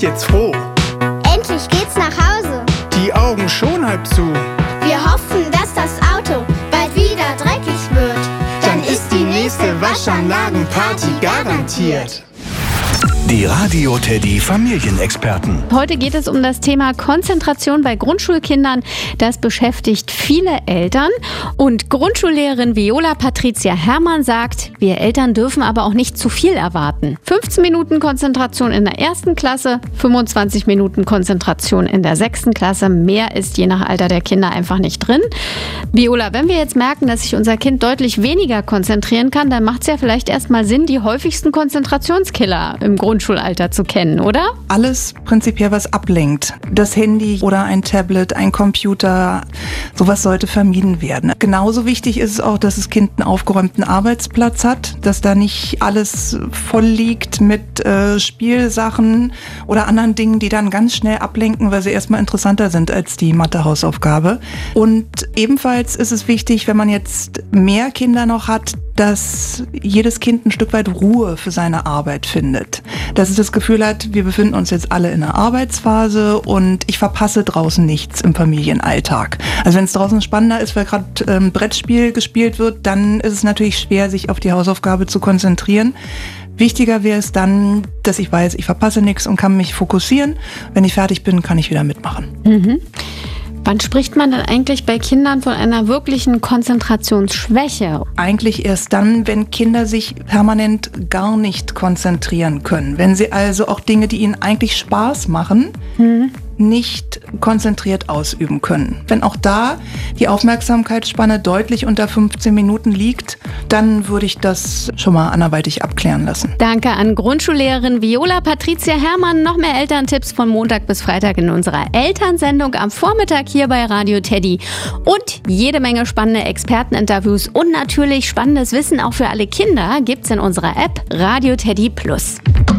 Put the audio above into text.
jetzt froh. Endlich geht's nach Hause. Die Augen schon halb zu. Wir hoffen, dass das Auto bald wieder dreckig wird. Dann ist die nächste Waschanlagenparty garantiert. Die Radio Teddy Familienexperten. Heute geht es um das Thema Konzentration bei Grundschulkindern. Das beschäftigt viele Eltern. Und Grundschullehrerin Viola Patricia Herrmann sagt, wir Eltern dürfen aber auch nicht zu viel erwarten. 15 Minuten Konzentration in der 1. Klasse, 25 Minuten Konzentration in der 6. Klasse. Mehr ist je nach Alter der Kinder einfach nicht drin. Viola, wenn wir jetzt merken, dass sich unser Kind deutlich weniger konzentrieren kann, dann macht es ja vielleicht erstmal Sinn, die häufigsten Konzentrationskiller im Grundschulalter zu kennen, oder? Alles prinzipiell, was ablenkt. Das Handy oder ein Tablet, ein Computer, sowas sollte vermieden werden. Genauso wichtig ist es auch, dass das Kind einen aufgeräumten Arbeitsplatz hat, dass da nicht alles voll liegt mit Spielsachen oder anderen Dingen, die dann ganz schnell ablenken, weil sie erstmal interessanter sind als die Mathe-Hausaufgabe. Und ebenfalls ist es wichtig, wenn man jetzt mehr Kinder noch hat, dass jedes Kind ein Stück weit Ruhe für seine Arbeit findet. Dass es das Gefühl hat, wir befinden uns jetzt alle in einer Arbeitsphase und ich verpasse draußen nichts im Familienalltag. Also wenn es draußen spannender ist, weil gerade ein Brettspiel gespielt wird, dann ist es natürlich schwer, sich auf die Hausaufgabe zu konzentrieren. Wichtiger wäre es dann, dass ich weiß, ich verpasse nichts und kann mich fokussieren. Wenn ich fertig bin, kann ich wieder mitmachen. Mhm. Wann spricht man denn eigentlich bei Kindern von einer wirklichen Konzentrationsschwäche? Eigentlich erst dann, wenn Kinder sich permanent gar nicht konzentrieren können. Wenn sie also auch Dinge, die ihnen eigentlich Spaß machen, nicht konzentriert ausüben können. Wenn auch da die Aufmerksamkeitsspanne deutlich unter 15 Minuten liegt, dann würde ich das schon mal anderweitig abklären lassen. Danke an Grundschullehrerin Viola Patricia Herrmann. Noch mehr Elterntipps von Montag bis Freitag in unserer Elternsendung am Vormittag hier bei Radio Teddy. Und jede Menge spannende Experteninterviews und natürlich spannendes Wissen auch für alle Kinder gibt's in unserer App Radio Teddy Plus.